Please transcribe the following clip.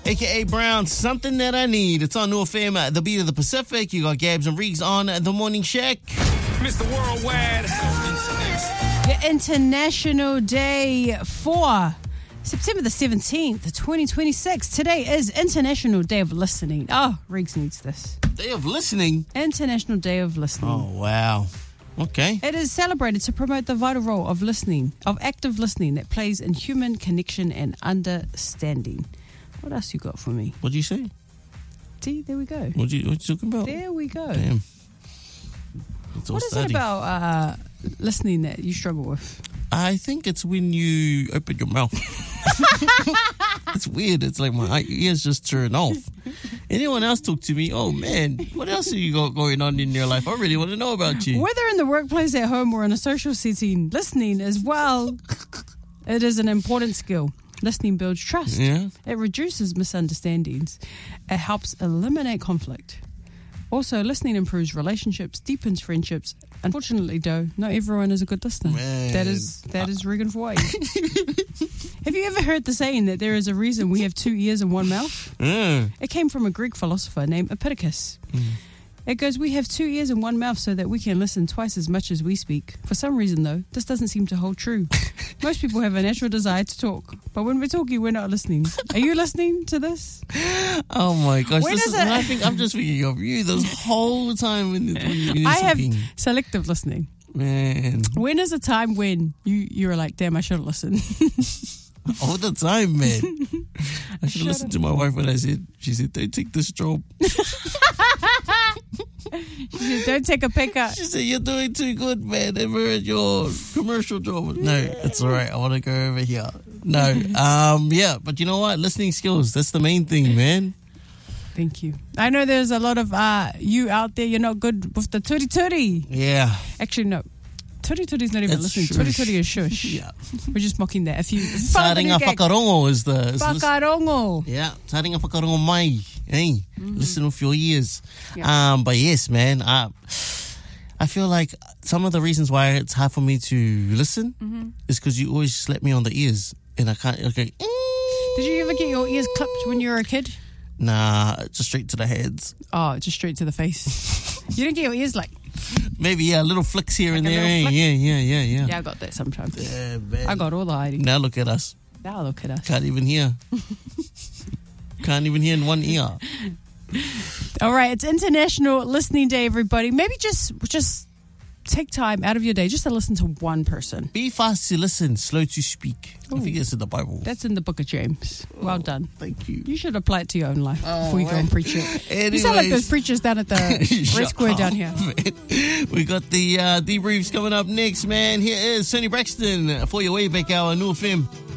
a.k.a. Brown, Something That I Need. It's on New FM, the beat of the Pacific. You got Gabs and Reeks on The Morning Shack. Mr. Worldwide. The International Day for September the 17th, 2026. Today is International Day of Listening. Oh, Reeks needs this. Day of Listening? International Day of Listening. Oh, wow. Okay. It is celebrated to promote the vital role of listening, of active listening that plays in human connection and understanding. What else you got for me? What'd you say? See, there we go. What you talking about? There we go. Damn. What is it about listening that you struggle with? I think it's when you open your mouth. It's weird. It's like my ears just turn off. Anyone else talk to me? Oh, man, what else have you got going on in your life? I really want to know about you. Whether in the workplace, at home, or in a social setting, listening as well, it is an important skill. Listening builds trust. Yeah. It reduces misunderstandings. It helps eliminate conflict. Also, listening improves relationships, deepens friendships. Unfortunately, though, not everyone is a good listener. Man. That is Regan for Hawaii. Have you ever heard the saying that there is a reason we have 2 ears and 1 mouth? It came from a Greek philosopher named Epictetus. It goes, we have 2 ears and 1 mouth so that we can listen twice as much as we speak. For some reason, though, this doesn't seem to hold true. Most people have a natural desire to talk, but when we're talking, we're not listening. Are you listening to this? Oh my gosh! I think I'm just thinking of you this whole time when you're I have speaking. selective listening. Man, When is a time when you're like, damn, I shouldn't listen? all the time, man. I should listen to my wife when she said, don't take this job. She said, don't take a pay cut. She said, you're doing too good, man. Ever at your commercial job? No, it's all right. I want to go over here. No, yeah, but you know what? Listening skills, that's the main thing, man. Thank you. I know there's a lot of you out there, you're not good with the turi-turi. Yeah. Actually, no. Turi-turi is not even It's listening. shush. Turi-turi is shush. Yeah. We're just mocking that. If you Taringa whakarongo is the... Whakarongo. Yeah, taringa whakarongo mai. Hey, listen with your ears. Yeah. But yes, man, I feel like some of the reasons why it's hard for me to listen is because you always slap me on the ears. And I can't... Okay. Did you ever get your ears clipped when you were a kid? Nah, just straight to the heads. Oh, just straight to the face. You didn't get your ears like... Maybe, yeah, little flicks here and Like a there. little flick? Yeah. Yeah, I got that sometimes. Yeah, man. I got all the hiding. Now look at us. Now look at us. Can't even hear. Can't even hear in one ear. All right, it's International Listening Day, everybody. Maybe just take time out of your day just to listen to one person. Be fast to listen, slow to speak. I think it's in the Bible. That's in the Book of James. Well done. Thank you. You should apply it to your own life before you go and preach it. Anyways. You sound like those preachers down at the Red Square down here. Man. We got the debriefs coming up next, man. Here is Tony Braxton for your way back hour, New FM.